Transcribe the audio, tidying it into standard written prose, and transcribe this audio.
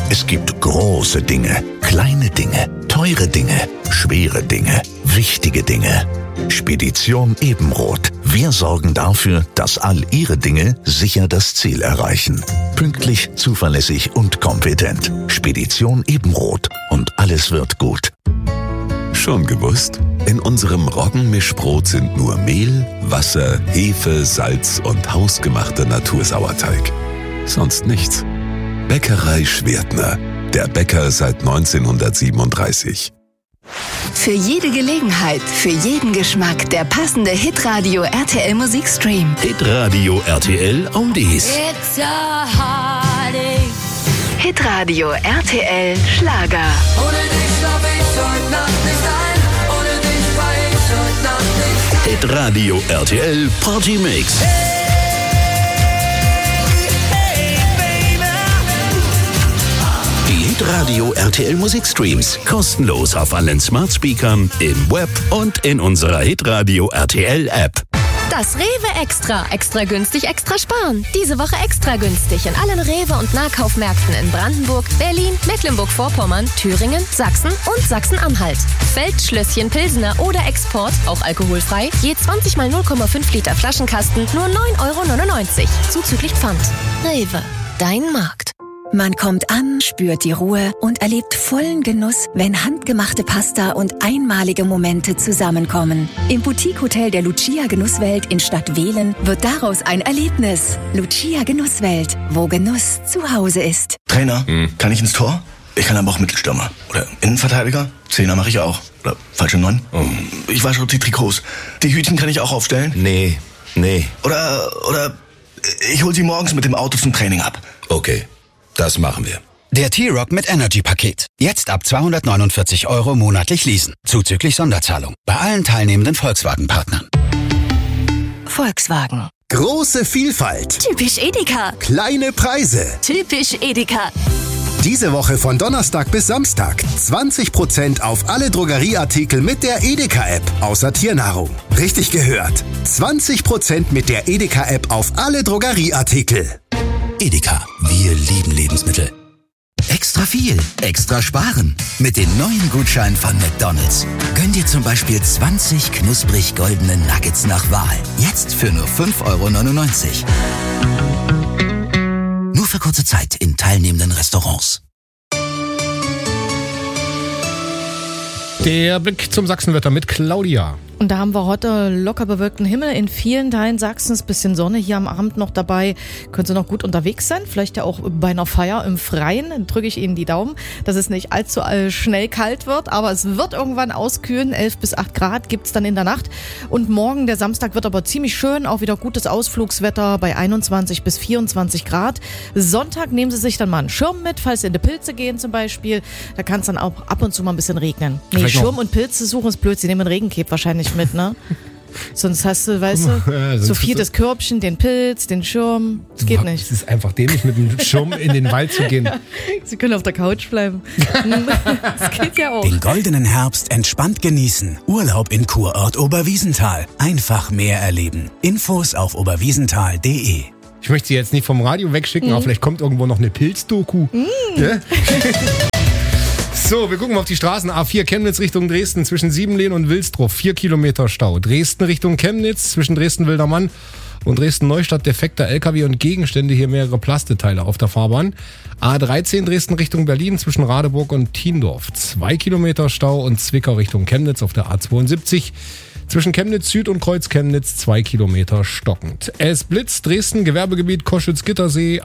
Es gibt große Dinge, kleine Dinge, teure Dinge, schwere Dinge, wichtige Dinge. Spedition Ebenroth. Wir sorgen dafür, dass all Ihre Dinge sicher das Ziel erreichen. Pünktlich, zuverlässig und kompetent. Spedition Ebenroth. Und alles wird gut. Schon gewusst? In unserem Roggenmischbrot sind nur Mehl, Wasser, Hefe, Salz und hausgemachter Natursauerteig. Sonst nichts. Bäckerei Schwertner. Der Bäcker seit 1937. Für jede Gelegenheit, für jeden Geschmack der passende Hitradio RTL Musikstream. Hitradio RTL Oldies. It's a heartache. Hitradio RTL Schlager. Ohne dich schlaf ich heute Nacht nicht ein. Ohne dich war ich heute Nacht nicht. Hitradio RTL Partymix. Die Hitradio RTL Musikstreams kostenlos auf allen Smart Speakern, im Web und in unserer Hitradio RTL App. Das Rewe Extra. Extra günstig, extra sparen. Diese Woche extra günstig in allen Rewe- und Nahkaufmärkten in Brandenburg, Berlin, Mecklenburg-Vorpommern, Thüringen, Sachsen und Sachsen-Anhalt. Feldschlösschen Pilsener oder Export, auch alkoholfrei, je 20 mal 0,5 Liter Flaschenkasten, nur 9,99 €. Zuzüglich Pfand. Rewe, dein Markt. Man kommt an, spürt die Ruhe und erlebt vollen Genuss, wenn handgemachte Pasta und einmalige Momente zusammenkommen. Im Boutique-Hotel der Lucia Genusswelt in Stadtwehlen wird daraus ein Erlebnis. Lucia Genusswelt, wo Genuss zu Hause ist. Trainer, kann ich ins Tor? Ich kann aber auch Mittelstürmer. Oder Innenverteidiger? Zehner mache ich auch. Oder falsche 9? Ich wasche auch die Trikots. Die Hütchen kann ich auch aufstellen? Nee. Oder ich hol sie morgens mit dem Auto zum Training ab. Okay, das machen wir. Der T-Rock mit Energy-Paket. Jetzt ab 249 € monatlich leasen. Zuzüglich Sonderzahlung. Bei allen teilnehmenden Volkswagen-Partnern. Volkswagen. Große Vielfalt. Typisch Edeka. Kleine Preise. Typisch Edeka. Diese Woche von Donnerstag bis Samstag 20% auf alle Drogerieartikel mit der Edeka-App, außer Tiernahrung. Richtig gehört. 20% mit der Edeka-App auf alle Drogerieartikel. Edeka. Wir lieben Lebensmittel. Extra viel, extra sparen. Mit den neuen Gutscheinen von McDonald's. Gönn dir zum Beispiel 20 knusprig goldene Nuggets nach Wahl. Jetzt für nur 5,99 €. Nur für kurze Zeit in teilnehmenden Restaurants. Der Blick zum Sachsenwetter mit Claudia. Und da haben wir heute locker bewölkten Himmel in vielen Teilen Sachsens, bisschen Sonne hier am Abend noch dabei. Können Sie noch gut unterwegs sein, vielleicht ja auch bei einer Feier im Freien. Dann drücke ich Ihnen die Daumen, dass es nicht allzu schnell kalt wird, aber es wird irgendwann auskühlen. 11 bis 8 Grad gibt's dann in der Nacht. Und morgen, der Samstag, wird aber ziemlich schön, auch wieder gutes Ausflugswetter bei 21 bis 24 Grad. Sonntag nehmen Sie sich dann mal einen Schirm mit, falls Sie in die Pilze gehen zum Beispiel. Da kann es dann auch ab und zu mal ein bisschen regnen. Nee, Schirm und Pilze suchen ist blöd, Sie nehmen einen Regencape wahrscheinlich mit, ne? Sonst hast du, weißt du, Ja, so viel das Körbchen, den Pilz, den Schirm. Das geht nicht. Es ist einfach dämlich, mit dem Schirm in den Wald zu gehen. Sie können auf der Couch bleiben. Das geht ja auch. Den goldenen Herbst entspannt genießen. Urlaub in Kurort Oberwiesenthal. Einfach mehr erleben. Infos auf oberwiesenthal.de. Ich möchte Sie jetzt nicht vom Radio wegschicken, aber vielleicht kommt irgendwo noch eine Pilzdoku. Ja? So, wir gucken mal auf die Straßen. A4 Chemnitz Richtung Dresden zwischen Siebenlehn und Wilsdruff. 4 Kilometer Stau. Dresden Richtung Chemnitz zwischen Dresden-Wildermann und Dresden-Neustadt. Defekter LKW und Gegenstände. Hier mehrere Plasteteile auf der Fahrbahn. A13 Dresden Richtung Berlin zwischen Radeburg und Thiendorf. 2 Kilometer Stau und Zwickau Richtung Chemnitz auf der A72. Zwischen Chemnitz Süd und Kreuz Chemnitz 2 Kilometer stockend. Es blitzt Dresden, Gewerbegebiet Koschütz-Gittersee,